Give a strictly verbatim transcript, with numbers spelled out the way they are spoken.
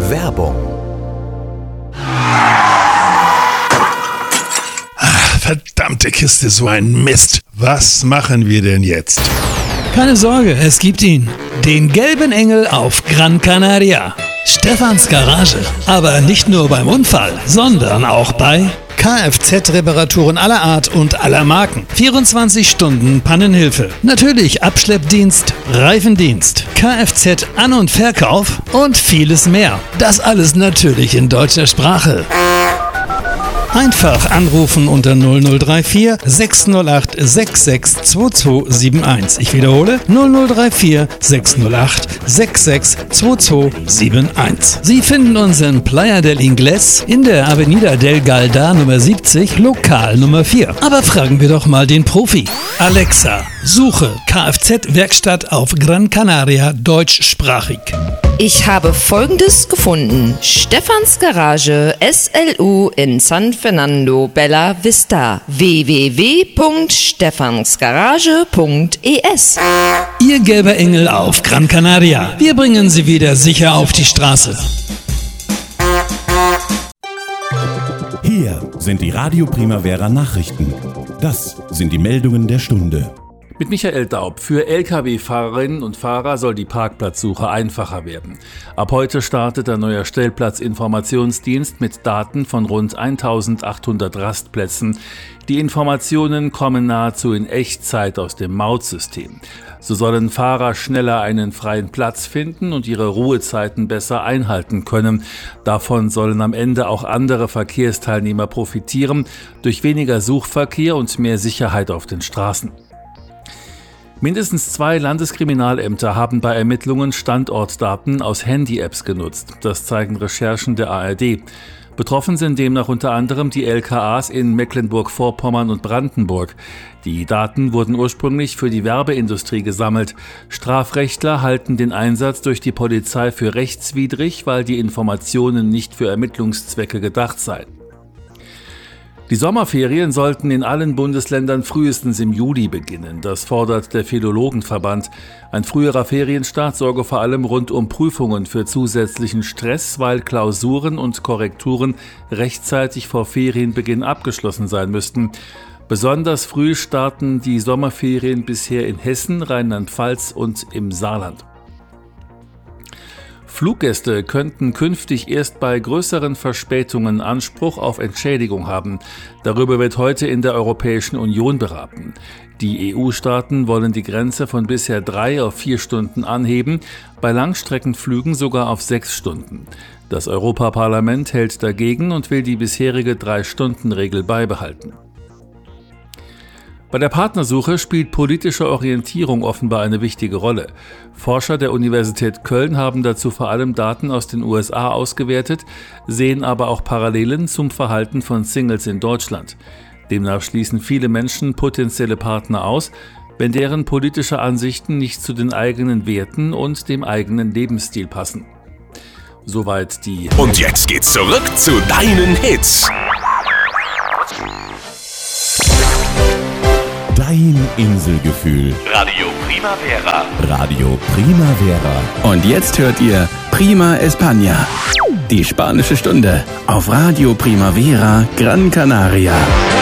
Werbung. Ach, verdammte Kiste, so ein Mist. Was machen wir denn jetzt? Keine Sorge, es gibt ihn. Den gelben Engel auf Gran Canaria. Stefans Garage. Aber nicht nur beim Unfall, sondern auch bei Kfz-Reparaturen aller Art und aller Marken. vierundzwanzig Stunden Pannenhilfe. Natürlich Abschleppdienst, Reifendienst, Kfz-An- und Verkauf und vieles mehr. Das alles natürlich in deutscher Sprache. Einfach anrufen unter null null drei vier sechs null acht sechs sechs zwei zwei sieben eins. Ich wiederhole null null drei vier sechs null acht sechs sechs zwei zwei sieben eins. Sie finden uns in Playa del Ingles in der Avenida del Galda Nummer siebzig, Lokal Nummer vier. Aber fragen wir doch mal den Profi. Alexa, suche Kfz-Werkstatt auf Gran Canaria deutschsprachig. Ich habe Folgendes gefunden. Stefans Garage S L U in San Fernando Bella Vista. w w w punkt stefansgarage punkt e s. Ihr gelber Engel auf Gran Canaria. Wir bringen Sie wieder sicher auf die Straße. Hier sind die Radio Primavera Nachrichten. Das sind die Meldungen der Stunde. Mit Michael Daub. Für L K W-Fahrerinnen und Fahrer soll die Parkplatzsuche einfacher werden. Ab heute startet ein neuer Stellplatzinformationsdienst mit Daten von rund eintausendachthundert Rastplätzen. Die Informationen kommen nahezu in Echtzeit aus dem Mautsystem. So sollen Fahrer schneller einen freien Platz finden und ihre Ruhezeiten besser einhalten können. Davon sollen am Ende auch andere Verkehrsteilnehmer profitieren, durch weniger Suchverkehr und mehr Sicherheit auf den Straßen. Mindestens zwei Landeskriminalämter haben bei Ermittlungen Standortdaten aus Handy-Apps genutzt. Das zeigen Recherchen der A R D. Betroffen sind demnach unter anderem die L K As in Mecklenburg-Vorpommern und Brandenburg. Die Daten wurden ursprünglich für die Werbeindustrie gesammelt. Strafrechtler halten den Einsatz durch die Polizei für rechtswidrig, weil die Informationen nicht für Ermittlungszwecke gedacht seien. Die Sommerferien sollten in allen Bundesländern frühestens im Juli beginnen. Das fordert der Philologenverband. Ein früherer Ferienstart sorge vor allem rund um Prüfungen für zusätzlichen Stress, weil Klausuren und Korrekturen rechtzeitig vor Ferienbeginn abgeschlossen sein müssten. Besonders früh starten die Sommerferien bisher in Hessen, Rheinland-Pfalz und im Saarland. Fluggäste könnten künftig erst bei größeren Verspätungen Anspruch auf Entschädigung haben. Darüber wird heute in der Europäischen Union beraten. Die E U-Staaten wollen die Grenze von bisher drei auf vier Stunden anheben, bei Langstreckenflügen sogar auf sechs Stunden. Das Europaparlament hält dagegen und will die bisherige Drei-Stunden-Regel beibehalten. Bei der Partnersuche spielt politische Orientierung offenbar eine wichtige Rolle. Forscher der Universität Köln haben dazu vor allem Daten aus den U S A ausgewertet, sehen aber auch Parallelen zum Verhalten von Singles in Deutschland. Demnach schließen viele Menschen potenzielle Partner aus, wenn deren politische Ansichten nicht zu den eigenen Werten und dem eigenen Lebensstil passen. Soweit die... Und jetzt geht's zurück zu deinen Hits. Dein Inselgefühl. Radio Primavera. Radio Primavera. Und jetzt hört ihr Prima España. Die spanische Stunde auf Radio Primavera Gran Canaria.